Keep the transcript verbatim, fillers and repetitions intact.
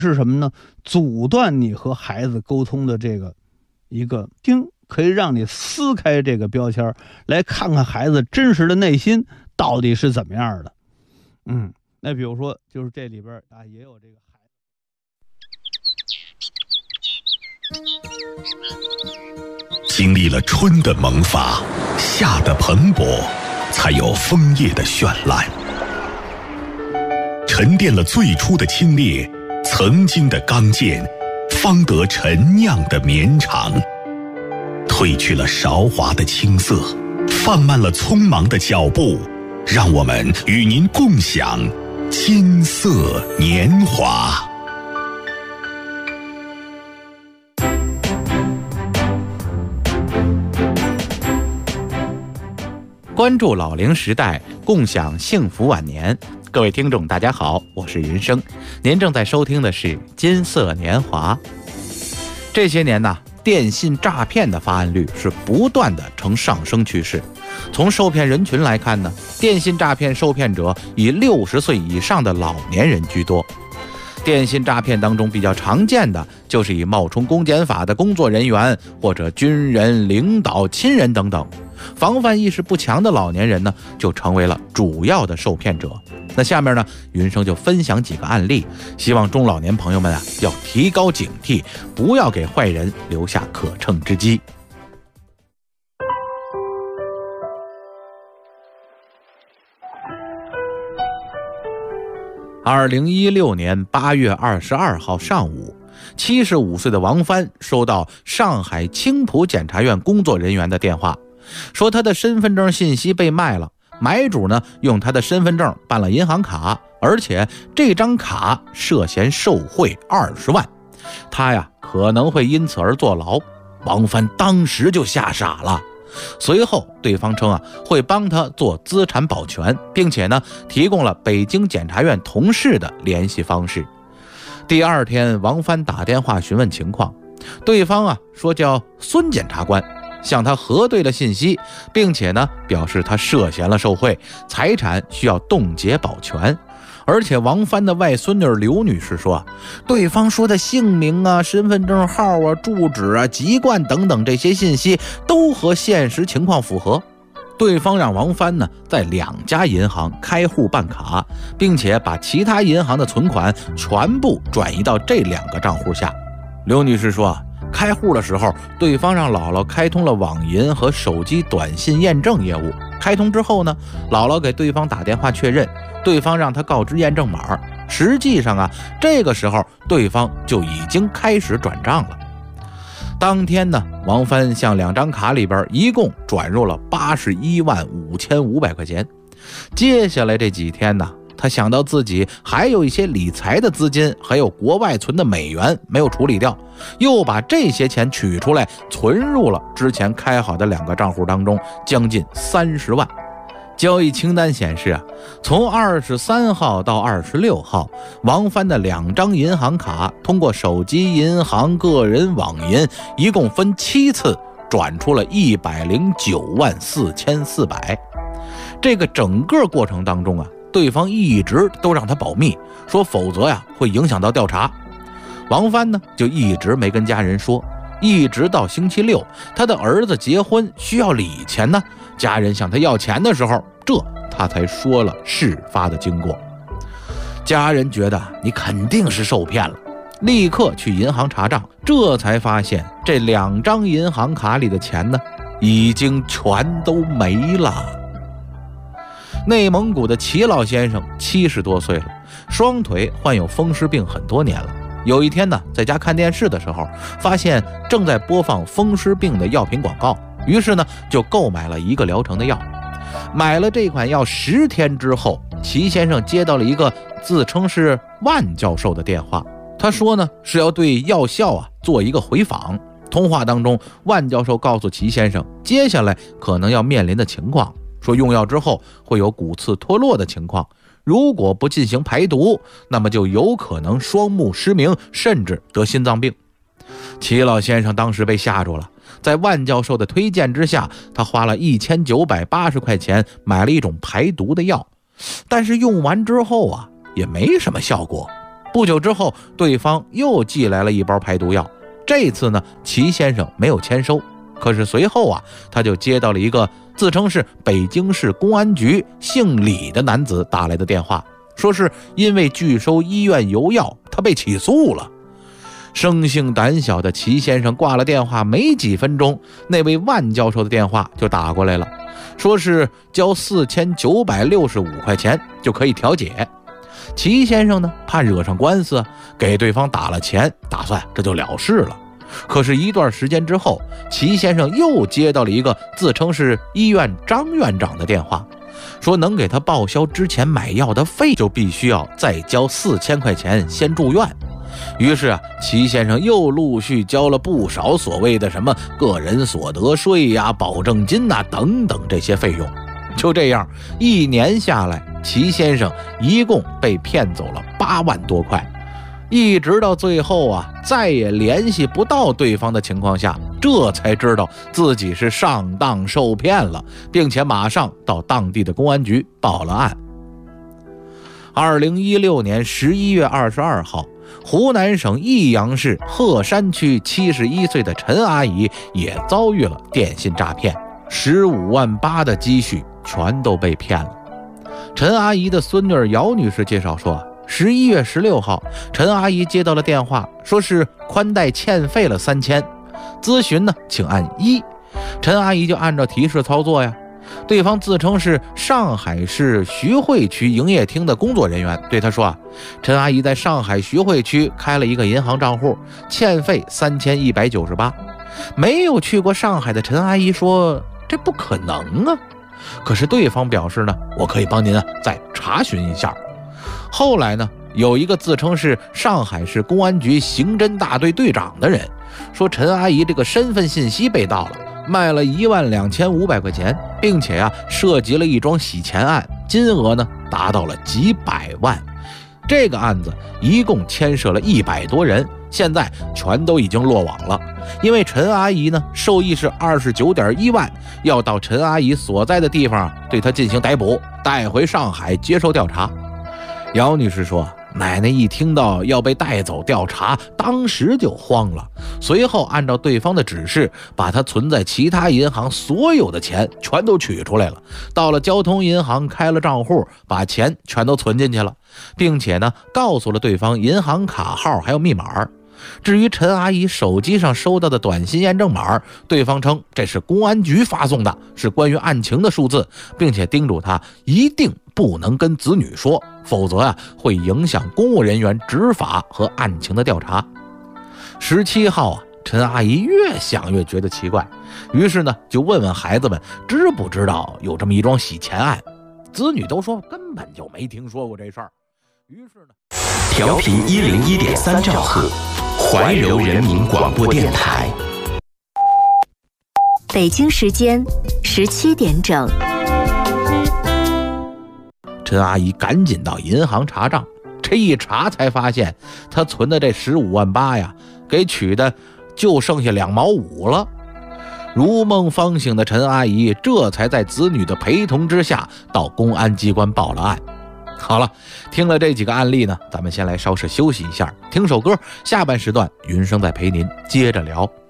是什么呢？阻断你和孩子沟通的这个一个听，可以让你撕开这个标签，来看看孩子真实的内心到底是怎么样的。嗯，那比如说，就是这里边啊，也有这个孩子经历了春的萌发，夏的蓬勃，才有枫叶的绚烂。沉淀了最初的清冽，曾经的刚健，方得陈酿的绵长。褪去了韶华的青涩，放慢了匆忙的脚步，让我们与您共享金色年华。 关注老龄时代，共享幸福晚年。各位听众大家好，我是云生，您正在收听的是金色年华。这些年呢，电信诈骗的发案率是不断的呈上升趋势。从受骗人群来看呢，电信诈骗受骗者以六十岁以上的老年人居多。电信诈骗当中比较常见的就是以冒充公检法的工作人员或者军人、领导、亲人等等，防范意识不强的老年人呢，就成为了主要的受骗者。那下面呢，云生就分享几个案例，希望中老年朋友们啊要提高警惕，不要给坏人留下可乘之机。二零一六年八月二十二号上午，七十五岁的王帆收到上海青浦检察院工作人员的电话，说他的身份证信息被卖了，买主呢用他的身份证办了银行卡，而且这张卡涉嫌受贿二十万，他呀可能会因此而坐牢。王帆当时就吓傻了。随后对方称啊会帮他做资产保全，并且呢提供了北京检察院同事的联系方式。第二天，王帆打电话询问情况，对方啊说叫孙检察官，向他核对了信息，并且呢表示他涉嫌了受贿，财产需要冻结保全。而且王帆的外孙女刘女士说，对方说的姓名啊、身份证号啊、住址啊、籍贯等等这些信息都和现实情况符合。对方让王帆呢在两家银行开户办卡，并且把其他银行的存款全部转移到这两个账户下。刘女士说，开户的时候，对方让姥姥开通了网银和手机短信验证业务。开通之后呢，姥姥给对方打电话确认，对方让他告知验证码。实际上啊，这个时候对方就已经开始转账了。当天呢，王帆向两张卡里边一共转入了八十一万五千五百块钱。接下来这几天呢，他想到自己还有一些理财的资金，还有国外存的美元没有处理掉，又把这些钱取出来存入了之前开好的两个账户当中，将近三十万。交易清单显示啊，从二十三号到二十六号，王帆的两张银行卡通过手机银行、个人网银，一共分七次转出了一百零九万四千四百。这个整个过程当中啊，对方一直都让他保密，说否则呀会影响到调查。王帆呢就一直没跟家人说，一直到星期六，他的儿子结婚需要礼钱呢，家人向他要钱的时候，这他才说了事发的经过。家人觉得你肯定是受骗了，立刻去银行查账，这才发现这两张银行卡里的钱呢已经全都没了。内蒙古的齐老先生七十多岁了，双腿患有风湿病很多年了。有一天呢，在家看电视的时候，发现正在播放风湿病的药品广告，于是呢就购买了一个疗程的药。买了这款药十天之后，齐先生接到了一个自称是万教授的电话，他说呢是要对药效啊做一个回访。通话当中，万教授告诉齐先生接下来可能要面临的情况，说用药之后会有骨刺脱落的情况，如果不进行排毒，那么就有可能双目失明，甚至得心脏病。齐老先生当时被吓住了，在万教授的推荐之下，他花了一千九百八十块钱买了一种排毒的药，但是用完之后啊也没什么效果。 不久之后，对方又寄来了一包排毒药。这次呢，齐先生没有签收，可是随后啊，他就接到了一个自称是北京市公安局姓李的男子打来的电话，说是因为拒收医院油药，他被起诉了。生性胆小的齐先生挂了电话没几分钟，那位万教授的电话就打过来了，说是交四千九百六十五块钱就可以调解。齐先生呢，怕惹上官司，给对方打了钱，打算这就了事了。可是，一段时间之后，齐先生又接到了一个自称是医院张院长的电话，说能给他报销之前买药的费，就必须要再交四千块钱先住院。于是啊，齐先生又陆续交了不少所谓的什么个人所得税呀、保证金呐、等等这些费用。就这样，一年下来，齐先生一共被骗走了八万多块。一直到最后啊，再也联系不到对方的情况下，这才知道自己是上当受骗了，并且马上到当地的公安局报了案。二零一六年十一月二十二号，湖南省益阳市鹤山区七十一岁的陈阿姨也遭遇了电信诈骗，十五万八的积蓄全都被骗了。陈阿姨的孙女姚女士介绍说，十一月十六号，陈阿姨接到了电话，说是宽带欠费了三千，咨询呢，请按一。陈阿姨就按照提示操作呀。对方自称是上海市徐汇区营业厅的工作人员，对她说啊，陈阿姨在上海徐汇区开了一个银行账户，欠费三千一百九十八。没有去过上海的陈阿姨说，这不可能啊。可是对方表示呢，我可以帮您啊再查询一下。后来呢，有一个自称是上海市公安局刑侦大队队长的人说，陈阿姨这个身份信息被盗了，卖了一万两千五百块钱，并且啊涉及了一桩洗钱案，金额呢达到了几百万。这个案子一共牵涉了一百多人，现在全都已经落网了。因为陈阿姨呢受益是二十九点一万，要到陈阿姨所在的地方对她进行逮捕，带回上海接受调查。姚女士说，奶奶一听到要被带走调查，当时就慌了，随后按照对方的指示，把她存在其他银行所有的钱全都取出来了，到了交通银行开了账户，把钱全都存进去了，并且呢告诉了对方银行卡号还有密码。至于陈阿姨手机上收到的短信验证码，对方称这是公安局发送的，是关于案情的数字，并且叮嘱她一定不能跟子女说，否则啊会影响公务人员执法和案情的调查。十七号啊，陈阿姨越想越觉得奇怪，于是呢就问问孩子们知不知道有这么一桩洗钱案，子女都说根本就没听说过这事儿。于是呢， 调频一零一点三兆赫，怀柔人民广播电台。 北京时间十七点整。 陈阿姨赶紧到银行查账，这一查才发现，她存的这十五万八呀，给取的就剩下两毛五了。如梦方醒的陈阿姨，这才在子女的陪同之下，到公安机关报了案。好了，听了这几个案例呢，咱们先来稍事休息一下，听首歌，下半时段云生再陪您接着聊。